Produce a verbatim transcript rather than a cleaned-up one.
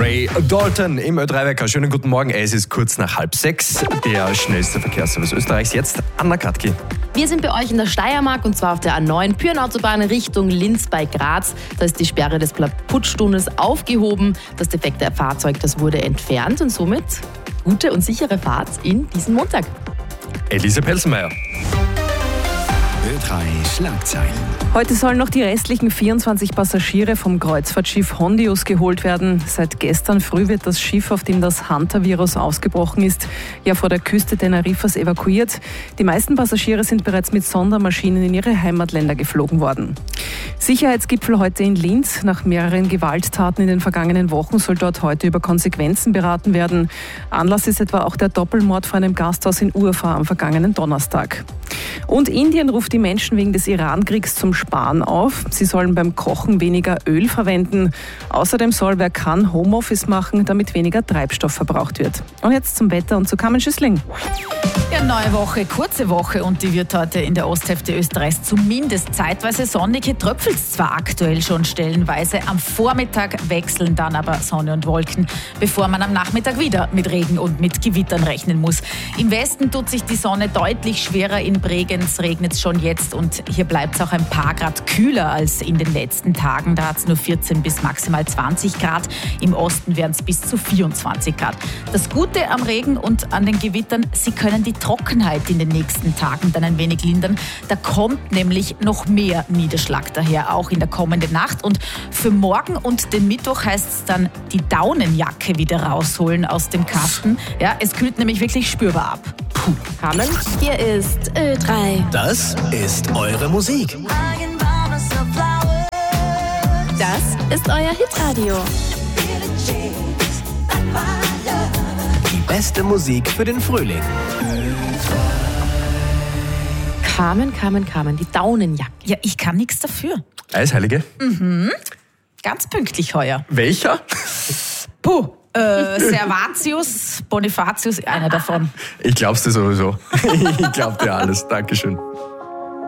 Ray Dalton im Ö drei Wecker. Schönen guten Morgen, es ist kurz nach halb sechs. Der schnellste Verkehrsservice Österreichs jetzt, Anna Katki. Wir sind bei euch in der Steiermark und zwar auf der A neun Pyrenautobahn Richtung Linz bei Graz. Da ist die Sperre des Putschtunnels aufgehoben. Das defekte Fahrzeug, das wurde entfernt und somit gute und sichere Fahrt in diesen Montag. Elise Pelzenmeier. Ö drei Schlagzeilen. Heute sollen noch die restlichen vierundzwanzig Passagiere vom Kreuzfahrtschiff Hondius geholt werden. Seit gestern früh wird das Schiff, auf dem das Hunter-Virus ausgebrochen ist, ja vor der Küste Teneriffas evakuiert. Die meisten Passagiere sind bereits mit Sondermaschinen in ihre Heimatländer geflogen worden. Sicherheitsgipfel heute in Linz. Nach mehreren Gewalttaten in den vergangenen Wochen soll dort heute über Konsequenzen beraten werden. Anlass ist etwa auch der Doppelmord vor einem Gasthaus in Urfa am vergangenen Donnerstag. Und Indien ruft die Menschen wegen des Iran-Kriegs zum Sparen auf. Sie sollen beim Kochen weniger Öl verwenden. Außerdem soll, wer kann, Homeoffice machen, damit weniger Treibstoff verbraucht wird. Und jetzt zum Wetter und zu Carmen Schüssling. Ja, neue Woche, kurze Woche und die wird heute in der Osthälfte Österreichs zumindest zeitweise sonnig. Hier tröpfelt es zwar aktuell schon stellenweise, am Vormittag wechseln dann aber Sonne und Wolken, bevor man am Nachmittag wieder mit Regen und mit Gewittern rechnen muss. Im Westen tut sich die Sonne deutlich schwerer, in Bregenz regnet es schon jetzt und hier bleibt es auch ein paar Grad kühler als in den letzten Tagen. Da hat es nur vierzehn bis maximal zwanzig Grad, im Osten werden es bis zu vierundzwanzig Grad. Das Gute am Regen und an den Gewittern, sie können die Trockenheit in den nächsten Tagen dann ein wenig lindern. Da kommt nämlich noch mehr Niederschlag daher, auch in der kommenden Nacht. Und für morgen und den Mittwoch heißt es dann, die Daunenjacke wieder rausholen aus dem Kasten. Ja, es kühlt nämlich wirklich spürbar ab. Puh. Carmen, hier ist Ö drei. Das ist eure Musik. Das ist euer Hitradio. Die beste Musik für den Frühling. Carmen, Carmen, Carmen, die Daunenjacke. Ja, ich kann nichts dafür. Eisheilige? Mhm. Ganz pünktlich heuer. Welcher? Puh. Äh, Servatius, Bonifatius, einer davon. Ich glaub's dir sowieso. Ich glaub dir alles. Dankeschön.